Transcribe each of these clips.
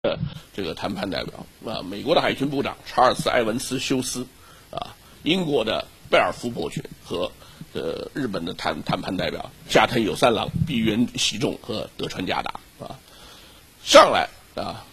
这个谈判代表啊，美国的海军部长查尔斯·埃文斯·休斯啊，英国的贝尔福伯爵和日本的谈判代表加藤有三郎、毕原喜重和德川家达啊，上来啊，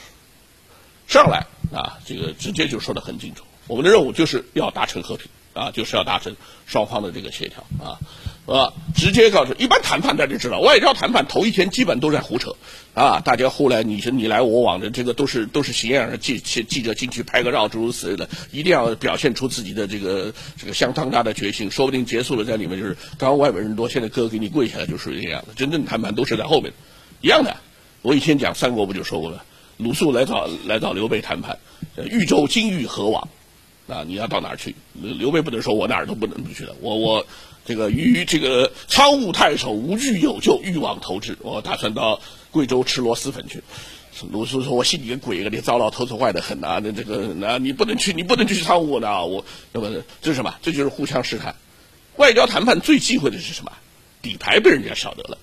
这个直接就说得很清楚，我们的任务就是要达成和平啊，就是要达成双方的这个协调啊，直接告诉，一般谈判大家知道，外交谈判头一天基本都在胡扯啊，大家后来你来我往的，这个都是形样的记者进去拍个照诸如此类的，一定要表现出自己的这个相当大的决心，说不定结束了在里面就是刚刚外本人多，现在哥给你跪下来，就是这样的，真正谈判都是在后面一样的。我以前讲三国不就说过了，鲁肃来找刘备谈判，豫州今欲何往啊？你要到哪儿去？刘备不能说我哪儿都不能去的，我这个于这个苍梧太守无惧有救，欲往投之。我打算到贵州吃螺蛳粉去。鲁肃说：“我信你个鬼！你糟老头子坏得很呐！你不能去苍梧呢！那么这是什么？这就是互相试探。外交谈判最忌讳的是什么？底牌被人家晓得了，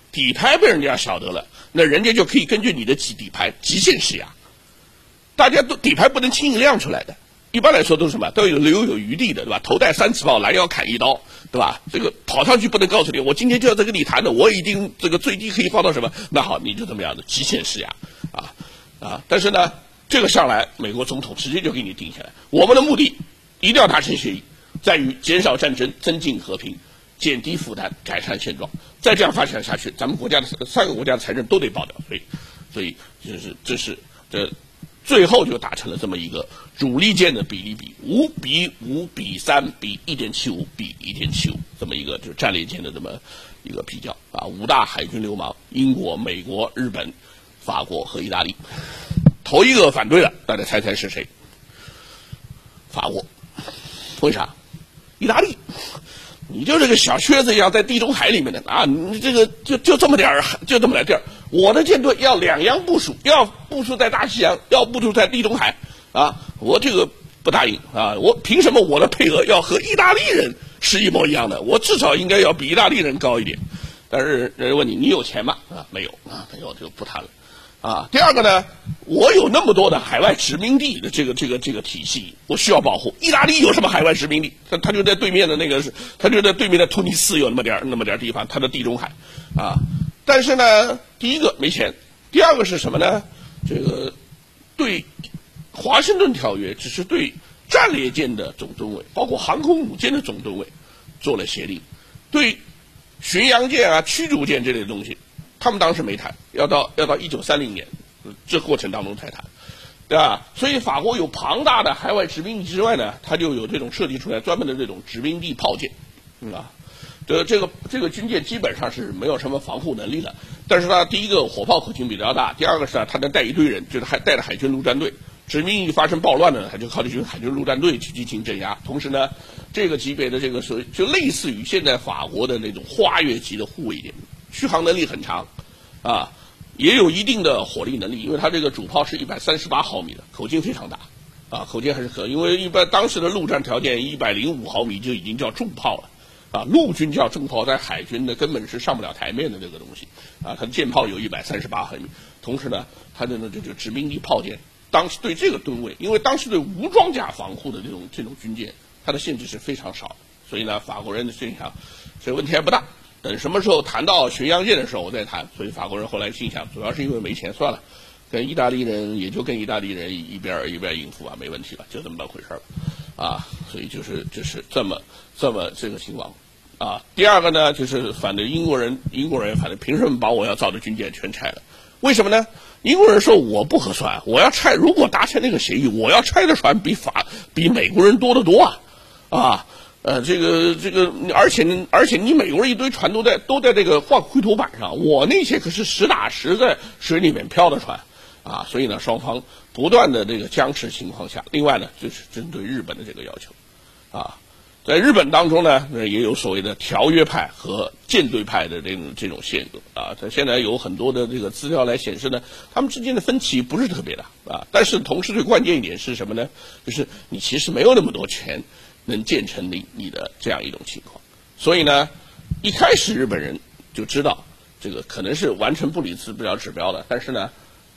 那人家就可以根据你的底牌极限施压。大家都底牌不能轻易亮出来的。”一般来说都是什么？都有留有余地的，对吧？头戴3次炮，拦腰砍1刀，对吧？这个跑上去不能告诉你，我今天就要跟你谈的，我已经这个最低可以放到什么？那好，你就这么样的极限施压但是呢，这个上来，美国总统直接就给你定下来，我们的目的一定要达成协议，在于减少战争、增进和平、减低负担、改善现状。再这样发展下去，咱们国家的3个国家的财政都得爆掉。所以就是最后就达成了这么一个主力舰的比例比5比5比3比 1.75 比 1.75 这么一个就是战列舰的这么一个比较啊，5大海军流氓，英国、美国、日本、法国和意大利。头一个反对的，大家猜猜是谁？法国。为啥？意大利。你就这个小靴子一样在地中海里面的啊，你这个就这么点儿，就这么点地儿。我的舰队要2洋部署，要部署在大西洋，要部署在地中海啊，我这个不答应啊！我凭什么我的配额要和意大利人是一模一样的？我至少应该要比意大利人高一点。但是人家问你有钱吗？没有就不谈了。第二个呢，我有那么多的海外殖民地的这个体系，我需要保护。意大利有什么海外殖民地？他就在对面的他就在对面的突尼斯有那么点地方，他的地中海但是呢，第一个没钱，第二个是什么呢？这个对华盛顿条约只是对战列舰的总吨位，包括航空母舰的总吨位做了协定，对巡洋舰驱逐舰这类东西。他们当时没谈，要到1930年，这过程当中才谈，对吧？所以法国有庞大的海外殖民地之外呢，它就有这种设计出来专门的这种殖民地炮舰，这个军舰基本上是没有什么防护能力的，但是它第一个火炮口径比较大，第二个是它能带一堆人，就是还带着海军陆战队，殖民地发生暴乱呢，它就靠这群海军陆战队去进行镇压。同时呢，这个级别的这个就类似于现在法国的那种花月级的护卫舰。续航能力很长，也有一定的火力能力，因为它这个主炮是138毫米的，口径非常大，口径还是可，因为一般当时的陆战条件105毫米就已经叫重炮了，陆军叫重炮，在海军的根本是上不了台面的这个东西，它的舰炮有138毫米，同时呢，它的就殖民地炮舰，当时对这个吨位，因为当时对无装甲防护的这种军舰，它的限制是非常少的，所以呢，法国人的心想，这问题还不大。等什么时候谈到巡洋舰的时候我再谈，所以法国人后来心想，主要是因为没钱，算了，跟意大利人也就跟意大利人一边应付没问题了，就这么回事了，所以就是这么这个情况，第二个呢，就是反正英国人反正凭什么把我要造的军舰全拆了？为什么呢？英国人说我不合算，我要拆，如果达成那个协议，我要拆的船比美国人多得多这个，而且你美国人一堆船都在这个绘图板上，我那些可是实打实在水里面漂的船，所以呢，双方不断的这个僵持情况下，另外呢，就是针对日本的这个要求，在日本当中呢，也有所谓的条约派和舰队派的这种性格它现在有很多的这个资料来显示呢，他们之间的分歧不是特别大但是同时最关键一点是什么呢？就是你其实没有那么多钱。能建成你的这样一种情况，所以呢，一开始日本人就知道这个可能是完成不理智不了指标的，但是呢，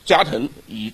加藤以